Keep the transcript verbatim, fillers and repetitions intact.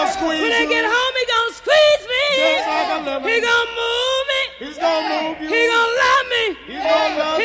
gonna squeeze When I you. get home, he gonna squeeze me. Just like a lemon. He gonna move me. He's gonna move you. He